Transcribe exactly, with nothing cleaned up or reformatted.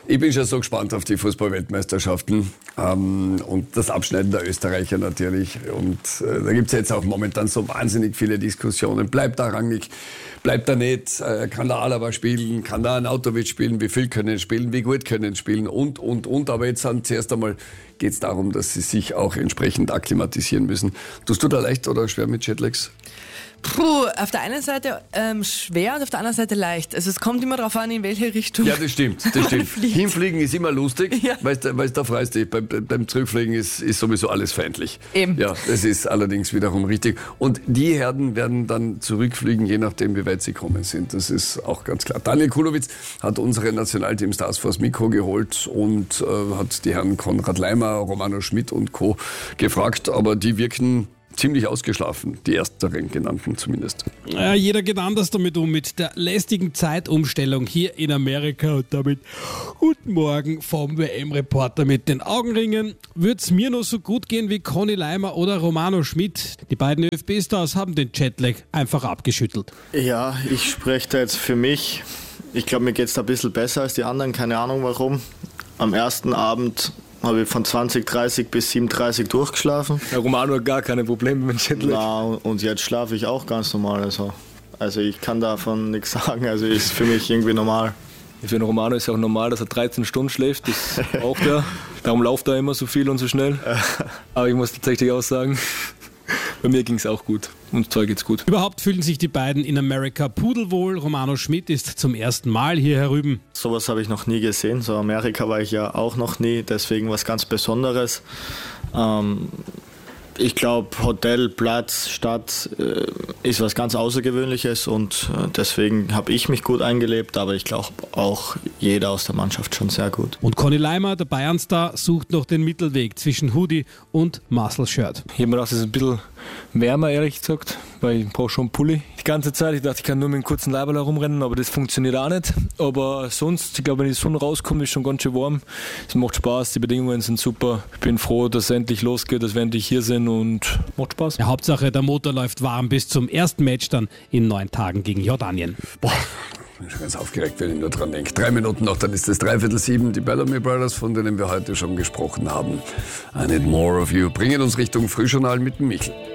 Ich bin schon so gespannt auf die Fußball-Weltmeisterschaften ähm, und das Abschneiden der Österreicher natürlich. Und äh, da gibt es jetzt auch momentan so wahnsinnig viele Diskussionen. Bleibt da Rangnick, bleibt da nicht, äh, kann der Alaba spielen, kann da ein Autovic spielen, wie viel können spielen, wie gut können spielen und, und, und. Aber jetzt sind zuerst einmal geht es darum, dass sie sich auch entsprechend akklimatisieren müssen. Tust du da leicht oder schwer mit Jetlags? Puh, auf der einen Seite ähm, schwer und auf der anderen Seite leicht. Also es kommt immer darauf an, in welche Richtung. Ja, das stimmt. Das stimmt. fliegt. Hinfliegen ist immer lustig, Ja. weil da freust du dich. Beim, beim Zurückfliegen ist, ist sowieso alles feindlich. Eben. Ja, das ist allerdings wiederum richtig. Und die Herden werden dann zurückfliegen, je nachdem, wie weit sie kommen sind. Das ist auch ganz klar. Daniel Kulowitz hat unsere Nationalteam-Stars vors Mikro geholt und äh, hat die Herren Konrad Laimer, Romano Schmidt und Co. gefragt. Aber die wirken ziemlich ausgeschlafen, die ersteren genannten zumindest. Ja, jeder geht anders damit um, mit der lästigen Zeitumstellung hier in Amerika und damit guten Morgen vom W M-Reporter mit den Augenringen. Wird's mir noch so gut gehen wie Conny Laimer oder Romano Schmidt? Die beiden ÖFB-Stars haben den Jetlag einfach abgeschüttelt. Ja, ich spreche da jetzt für mich. Ich glaube, mir geht's da ein bisschen besser als die anderen, keine Ahnung warum. Am ersten Abend habe ich von zwanzig Uhr dreißig bis sieben Uhr dreißig durchgeschlafen. Der Romano hat gar keine Probleme mit Jetlag. Na, und jetzt schlafe ich auch ganz normal. Also, also ich kann davon nichts sagen. Also ist für mich irgendwie normal. Für den Romano ist ja auch normal, dass er dreizehn Stunden schläft. Das braucht er. Darum läuft er immer so viel und so schnell. Aber ich muss tatsächlich auch sagen, bei mir ging es auch gut. Uns zwei geht's gut. Überhaupt fühlen sich die beiden in Amerika pudelwohl. Romano Schmidt ist zum ersten Mal hier herüben. Sowas habe ich noch nie gesehen. So Amerika war ich ja auch noch nie. Deswegen was ganz Besonderes. Ähm, ich glaube, Hotel, Platz, Stadt äh, ist was ganz Außergewöhnliches und äh, deswegen habe ich mich gut eingelebt, aber ich glaube auch jeder aus der Mannschaft schon sehr gut. Und Conny Laimer, der Bayern-Star, sucht noch den Mittelweg zwischen Hoodie und Muscle-Shirt. Ich habe mir gedacht, es ist ein bisschen wärmer, ehrlich gesagt, weil ich brauche schon einen Pulli. Die ganze Zeit, ich dachte, ich kann nur mit einem kurzen Leiberl herumrennen, aber das funktioniert auch nicht. Aber sonst, ich glaube, wenn die Sonne rauskommt, ist schon ganz schön warm. Es macht Spaß, die Bedingungen sind super. Ich bin froh, dass es endlich losgeht, dass wir endlich hier sind und macht Spaß. Ja, Hauptsache, der Motor läuft warm bis zum ersten Match dann in neun Tagen gegen Jordanien. Boah, ich bin schon ganz aufgeregt, wenn ich nur dran denke. Drei Minuten noch, dann ist es dreiviertel sieben. Die Bellamy Brothers, von denen wir heute schon gesprochen haben. I Need More of You, bringen uns Richtung Frühjournal mit dem Michel.